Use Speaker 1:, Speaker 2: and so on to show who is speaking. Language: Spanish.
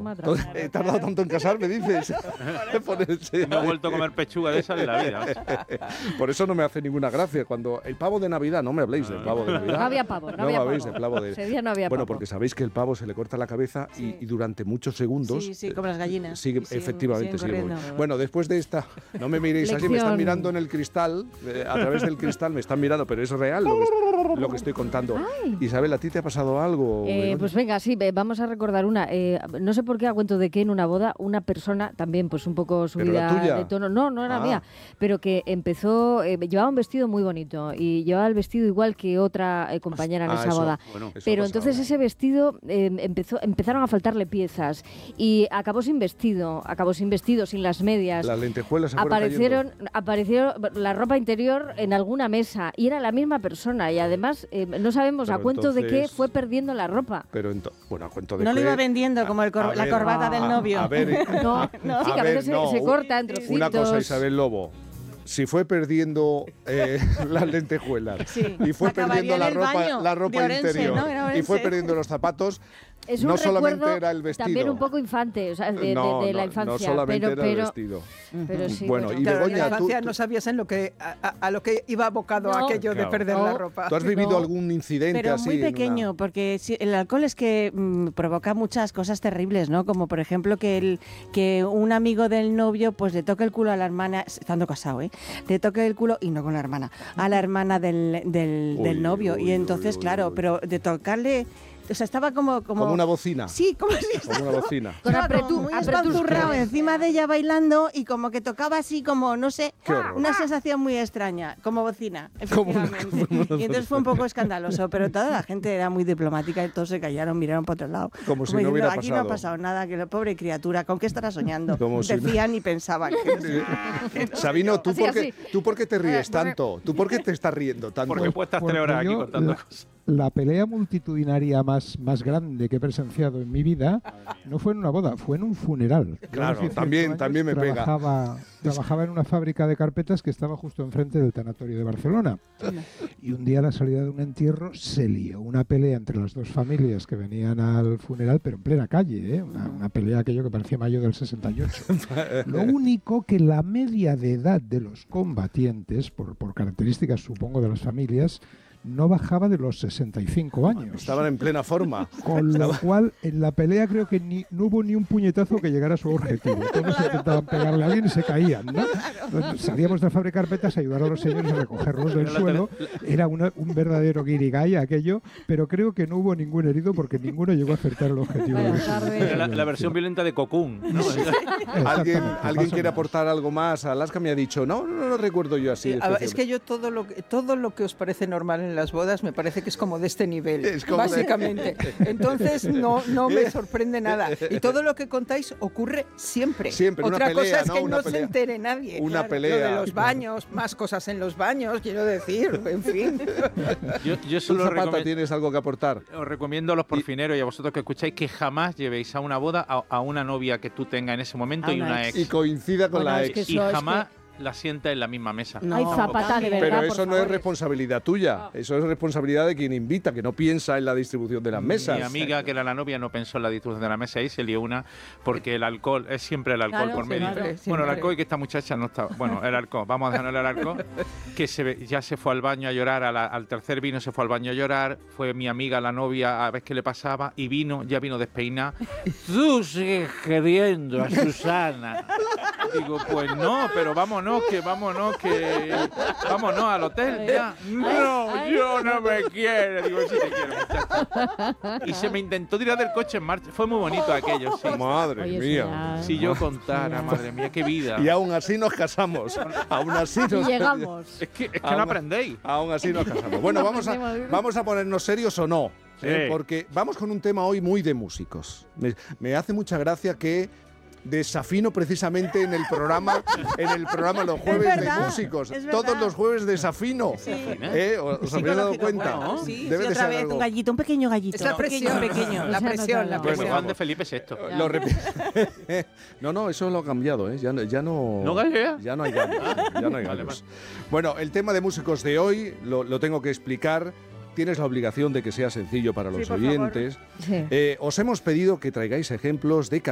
Speaker 1: He tardado tanto en casarme, dices.
Speaker 2: No he vuelto a comer pechuga de esa en la vida.
Speaker 1: Por eso no me hace ninguna gracia. Cuando el pavo de Navidad, no me habléis del pavo de Navidad.
Speaker 3: No había pavo,
Speaker 1: no me habléis del pavo de...
Speaker 3: Ese día no había
Speaker 1: bueno,
Speaker 3: pavo.
Speaker 1: porque sabéis que el pavo se le corta la cabeza y durante muchos segundos...
Speaker 4: Sí, como las gallinas.
Speaker 1: Efectivamente, sigue.
Speaker 4: Bueno,
Speaker 1: después de esta... No me miréis así, me están mirando en el cristal, a través del cristal me están mirando, pero es real lo que estoy contando.
Speaker 3: Ay.
Speaker 1: Isabel, ¿a ti te ha pasado algo?
Speaker 3: Pues venga, sí, vamos a recordar una. No sé por qué, a cuento de que en una boda, una persona también, pues un poco subida de tono. No era mía, pero que empezó, llevaba un vestido muy bonito y llevaba el vestido igual que otra compañera en esa boda.
Speaker 1: Bueno,
Speaker 3: pero entonces ese vestido empezaron a faltarle piezas y acabó sin vestido, sin las medias.
Speaker 1: Las lentejuelas
Speaker 3: apareció la ropa interior en alguna mesa y era la misma persona y además no sabemos a cuento de qué fue perdiendo la ropa.
Speaker 1: Pero a cuento de
Speaker 4: no
Speaker 1: qué...
Speaker 4: lo iba vendiendo como la corbata del novio.
Speaker 1: A ver,
Speaker 3: sí, que a veces se corta en trocitos.
Speaker 1: Una cosa, Isabel Lobo. Si fue perdiendo las lentejuelas y fue perdiendo la ropa interior y fue perdiendo los zapatos, no solamente era el vestido.
Speaker 3: También un poco infante, o sea, de la infancia.
Speaker 1: No solamente era el vestido.
Speaker 3: Pero sí,
Speaker 1: bueno, y
Speaker 5: claro,
Speaker 1: Begoña,
Speaker 5: en la infancia no sabías a lo que iba abocado aquello de perder la ropa.
Speaker 1: ¿Tú has vivido algún incidente
Speaker 4: pero
Speaker 1: así?
Speaker 4: Pero muy pequeño, porque el alcohol es que provoca muchas cosas terribles, ¿no? Como por ejemplo que un amigo del novio pues le toque el culo a la hermana, estando casado, le toque el culo, y no con la hermana, a la hermana del novio. Y entonces, claro, pero de tocarle... O sea, estaba como
Speaker 1: una bocina.
Speaker 4: Sí, como
Speaker 1: una bocina.
Speaker 4: Muy espanzurrado encima de ella bailando y como que tocaba así como, no sé, una sensación muy extraña, como bocina, efectivamente. Y entonces fue un poco escandaloso, pero toda la gente era muy diplomática y todos se callaron, miraron por otro lado.
Speaker 1: Como si no hubiera pasado.
Speaker 4: Aquí no ha pasado nada, que la pobre criatura, ¿con qué estará soñando? Decían y pensaban.
Speaker 1: Sabino, ¿tú por qué te ríes tanto? ¿Tú por qué te estás riendo tanto?
Speaker 2: Porque puedes estar 3 horas aquí contando cosas.
Speaker 6: La pelea multitudinaria más grande que he presenciado en mi vida no fue en una boda, fue en un funeral.
Speaker 1: Claro, también me pega.
Speaker 6: Trabajaba en una fábrica de carpetas que estaba justo enfrente del tanatorio de Barcelona. Y un día a la salida de un entierro se lió una pelea entre las dos familias que venían al funeral, pero en plena calle, una pelea aquello que parecía mayo del 68. Lo único que la media de edad de los combatientes, por características supongo de las familias, no bajaba de los 65 años.
Speaker 1: Estaban en plena forma.
Speaker 6: Con lo cual, en la pelea creo que no hubo ni un puñetazo que llegara a su objetivo. Todos intentaban pegarle a alguien y se caían, ¿no? Entonces, salíamos de la fábrica de carpetas a ayudar a los señores a recogerlos del suelo. Era un verdadero guirigay aquello, pero creo que no hubo ningún herido porque ninguno llegó a acertar el objetivo.
Speaker 2: Era la versión violenta de Cocoon, ¿no?
Speaker 1: ¿Alguien quiere aportar algo más? Alaska me ha dicho, no recuerdo yo así.
Speaker 5: Es que yo todo lo que os parece normal en las bodas me parece que es como de este nivel, básicamente. Entonces no me sorprende nada. Y todo lo que contáis ocurre siempre. Otra cosa es que no se entere nadie.
Speaker 1: Una pelea.
Speaker 5: Lo de los baños, más cosas en los baños, quiero decir, en fin.
Speaker 2: Yo solo
Speaker 1: ¿tienes algo que aportar?
Speaker 2: Os recomiendo a los porfineros y a vosotros que escucháis que jamás llevéis a una boda a una novia que tú tengas en ese momento y una ex.
Speaker 1: Y coincida con la ex.
Speaker 2: Y jamás la sienta en la misma mesa.
Speaker 3: Hay zapata de verdad.
Speaker 1: Pero eso no es responsabilidad tuya, eso es responsabilidad de quien invita, que no piensa en la distribución de las mesas.
Speaker 2: Mi amiga, que era la novia, no pensó en la distribución de la mesa y se lió una, porque el alcohol, es siempre el alcohol por medio. Bueno, el alcohol y que esta muchacha no estaba. Bueno, el alcohol, vamos a dejarlo el alcohol, que ya se fue al baño a llorar, al tercer vino se fue al baño a llorar, fue mi amiga, la novia, a ver qué le pasaba, y ya vino despeinada. Tú sigues queriendo a Susana. Digo, pues no, pero vámonos al hotel ya. No, yo no me quiero. Digo, sí te quiero, muchacha. Y se me intentó tirar del coche en marcha. Fue muy bonito aquello, sí.
Speaker 1: Madre mía.
Speaker 2: Si yo contara, madre mía, qué vida.
Speaker 1: Y aún así nos casamos. Aún así nos
Speaker 3: llegamos.
Speaker 2: Es que no aprendéis.
Speaker 1: Aún así nos casamos. Bueno, vamos a ponernos serios o no. Porque vamos con un tema hoy muy de músicos. Me hace mucha gracia que desafino precisamente en el programa los jueves de músicos. Todos los jueves desafino.
Speaker 4: Sí.
Speaker 1: ¿Os habéis dado cuenta?
Speaker 4: Bueno, sí.
Speaker 1: Debe de
Speaker 4: otra
Speaker 1: ser
Speaker 4: vez
Speaker 1: algo.
Speaker 4: un gallito, un pequeño gallito.
Speaker 5: Es la presión, la presión.
Speaker 2: Bueno, Juan de Felipe VI.
Speaker 1: No, eso lo ha cambiado, ¿eh? Ya no.
Speaker 2: ¿No gallea?
Speaker 1: Ya no hay gallos. Ya no hay gallos. Bueno, el tema de músicos de hoy lo tengo que explicar. Tienes la obligación de que sea sencillo para los oyentes.
Speaker 3: Sí.
Speaker 1: Os hemos pedido que traigáis ejemplos de